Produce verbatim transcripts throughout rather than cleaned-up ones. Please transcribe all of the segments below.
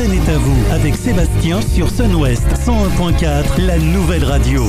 L'antenne est à vous avec Sébastien sur Sun-Ouest cent un point quatre, la nouvelle radio.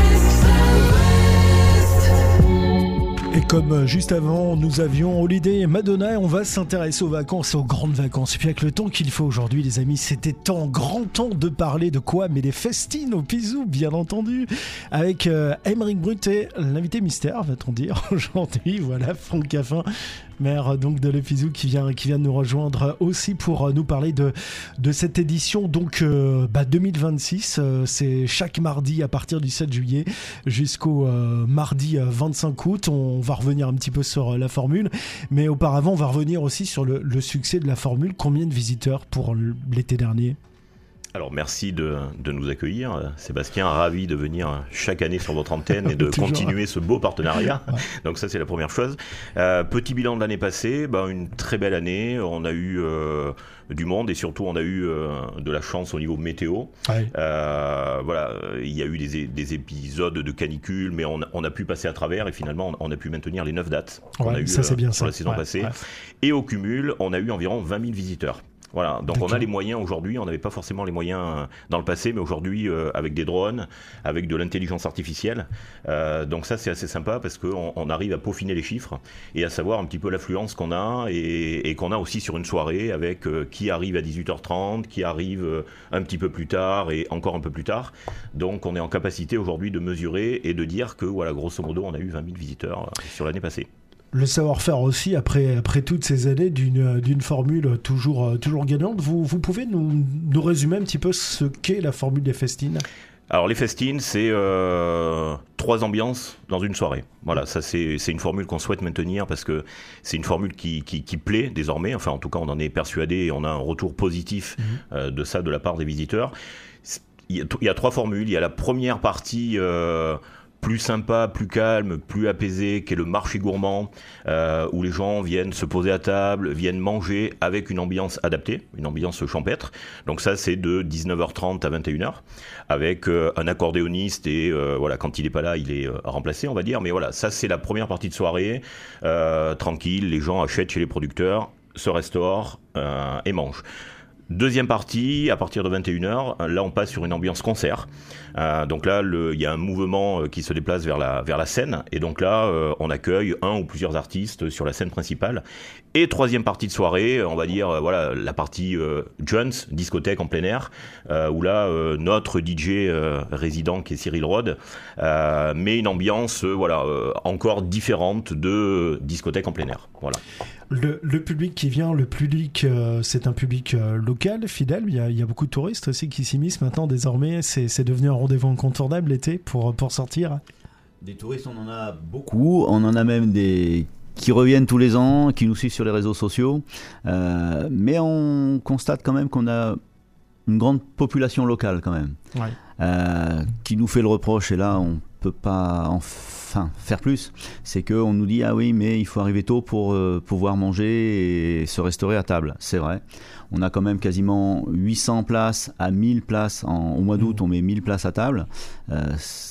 Et comme juste avant, nous avions Holiday et Madonna, et on va s'intéresser aux vacances et aux grandes vacances. Et puis avec le temps qu'il faut aujourd'hui, les amis, c'était temps, grand temps de parler de quoi ? Mais des festines au Pisou, bien entendu. Avec euh, Aymeric Brut et l'invité mystère, va-t-on dire, aujourd'hui. Voilà, Franck Caffin, maire donc de l'Epizou, qui vient, qui vient de nous rejoindre aussi pour nous parler de, de cette édition donc euh, bah deux mille vingt-six. Euh, c'est chaque mardi à partir du sept juillet jusqu'au euh, mardi vingt-cinq août. On va revenir un petit peu sur la formule, mais auparavant on va revenir aussi sur le, le succès de la formule. Combien de visiteurs pour l'été dernier ? Alors merci de, de nous accueillir, Sébastien, ravi de venir chaque année sur votre antenne et de continuer ce beau partenariat. Ouais. Donc ça c'est la première chose. Euh, petit bilan de l'année passée, ben, une très belle année, on a eu euh, du monde et surtout on a eu euh, de la chance au niveau météo. Ouais. Euh, voilà, il y a eu des, des épisodes de canicule, mais on, on a pu passer à travers et finalement on, on a pu maintenir les neuf dates qu'on ouais, a eu ça, c'est bien, sur ça. la saison ouais, passée. Ouais. Et au cumul, on a eu environ vingt mille visiteurs. Voilà, donc D'accord. on a les moyens aujourd'hui, on n'avait pas forcément les moyens dans le passé, mais aujourd'hui euh, avec des drones, avec de l'intelligence artificielle, euh, donc ça c'est assez sympa parce qu'on on arrive à peaufiner les chiffres et à savoir un petit peu l'affluence qu'on a et, et qu'on a aussi sur une soirée avec euh, qui arrive à dix-huit heures trente, qui arrive euh, un petit peu plus tard et encore un peu plus tard, donc on est en capacité aujourd'hui de mesurer et de dire que voilà, grosso modo on a eu vingt mille visiteurs euh, sur l'année passée. Le savoir-faire aussi, après, après toutes ces années d'une, d'une formule toujours, toujours gagnante, vous, vous pouvez nous, nous résumer un petit peu ce qu'est la formule des festines ? Alors les festines, c'est euh, trois ambiances dans une soirée. Voilà, ça c'est, c'est une formule qu'on souhaite maintenir parce que c'est une formule qui, qui, qui plaît désormais. Enfin, en tout cas, on en est persuadé et on a un retour positif mmh. euh, de ça de la part des visiteurs. Il y a, il y a trois formules. Il y a la première partie... Euh, plus sympa, plus calme, plus apaisé, qu'est le marché gourmand, euh, où les gens viennent se poser à table, viennent manger avec une ambiance adaptée, une ambiance champêtre. Donc ça, c'est de dix-neuf heures trente à vingt et une heures, avec euh, un accordéoniste et euh, voilà, quand il n'est pas là, il est euh, remplacé, on va dire. Mais voilà, ça, c'est la première partie de soirée, euh, tranquille, les gens achètent chez les producteurs, se restaurent euh, et mangent. Deuxième partie, à partir de vingt et une heures, là on passe sur une ambiance concert. Euh, donc là, il y a un mouvement qui se déplace vers la, vers la scène. Et donc là, euh, on accueille un ou plusieurs artistes sur la scène principale. Et troisième partie de soirée, on va dire, euh, voilà, la partie euh, Jones, discothèque en plein air, euh, où là, euh, notre D J euh, résident, qui est Cyril Rhodes, euh, met une ambiance euh, voilà, euh, encore différente de discothèque en plein air. Voilà. Le, le public qui vient, le public, euh, c'est un public euh, local, fidèle. Il y, a, il y a beaucoup de touristes aussi qui s'immiscent maintenant. Désormais, c'est, c'est devenu un rendez-vous incontournable l'été pour, pour sortir. Des touristes, on en a beaucoup. On en a même des qui reviennent tous les ans, qui nous suivent sur les réseaux sociaux. Euh, mais on constate quand même qu'on a une grande population locale quand même, ouais. euh, qui nous fait le reproche. Et là, on peut pas enfin faire plus, c'est qu'on nous dit ah oui mais il faut arriver tôt pour euh, pouvoir manger et se restaurer à table. C'est vrai, on a quand même quasiment huit cents places à mille places en, au mois d'août, on met mille places à table. euh,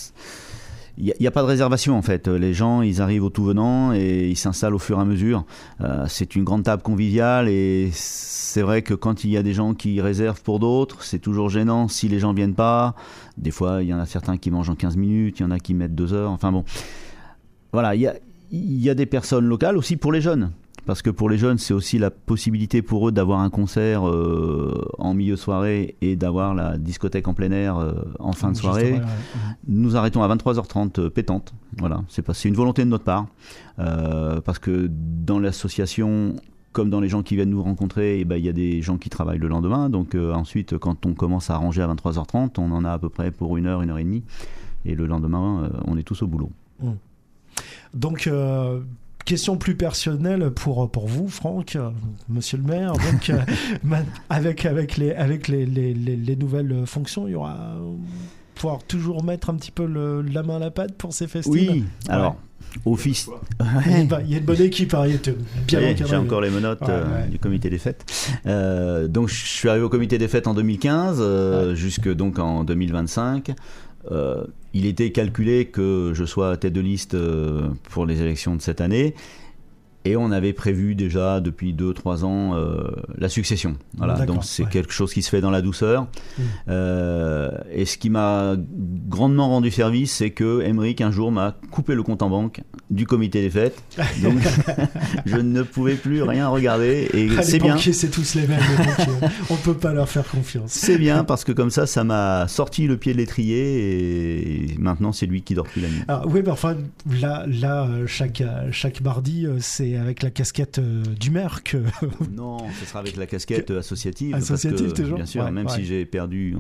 Il n'y a, a pas de réservation en fait, les gens ils arrivent au tout venant et ils s'installent au fur et à mesure. Euh, c'est une grande table conviviale et c'est vrai que quand il y a des gens qui réservent pour d'autres, c'est toujours gênant si les gens ne viennent pas. Des fois il y en a certains qui mangent en quinze minutes, il y en a qui mettent deux heures, enfin bon. Voilà, il y a, il y a des personnes locales aussi pour les jeunes. Parce que pour les jeunes, c'est aussi la possibilité pour eux d'avoir un concert euh, en milieu de soirée et d'avoir la discothèque en plein air euh, en fin de soirée. Vrai, ouais. Nous arrêtons à vingt-trois heures trente euh, pétante. Voilà, c'est, pas, c'est une volonté de notre part. Euh, parce que dans l'association, comme dans les gens qui viennent nous rencontrer, eh ben, y a des gens qui travaillent le lendemain. Donc euh, ensuite, quand on commence à arranger à vingt-trois heures trente, on en a à peu près pour une heure, une heure et demie. Et le lendemain, euh, on est tous au boulot. Mmh. Donc... Euh... Question plus personnelle pour, pour vous, Franck, euh, monsieur le maire. Donc, euh, avec, avec, les, avec les, les, les, les nouvelles fonctions, il y aura euh, pouvoir toujours mettre un petit peu le, la main à la pâte pour ces festines. Oui, ouais. alors, office. Ouais. Il y a une bonne équipe, hein, il était bien oui, encadré. J'ai encore les menottes ouais, euh, ouais. du comité des fêtes. Euh, donc, je suis arrivé au comité des fêtes en deux mille quinze, euh, ouais. jusque donc en deux mille vingt-cinq. Euh, il était calculé que je sois tête de liste euh, pour les élections de cette année. Et on avait prévu déjà depuis deux trois ans euh, la succession. Voilà, D'accord, donc c'est ouais. quelque chose qui se fait dans la douceur. Mmh. Euh, et ce qui m'a grandement rendu service, c'est que Émeric un jour m'a coupé le compte en banque du comité des fêtes. Donc je ne pouvais plus rien regarder. Et Ah, c'est les bien. banquiers, c'est tous les mêmes. Les banquiers. On peut pas leur faire confiance. C'est bien parce que comme ça, ça m'a sorti le pied de l'étrier et maintenant c'est lui qui dort plus la nuit. Alors, oui, mais enfin, là, là euh, chaque, euh, chaque mardi, euh, c'est avec la casquette euh, du maire que. Non, ce sera avec la casquette associative. Associative, parce que, toujours. bien sûr, Ouais, même ouais. si j'ai perdu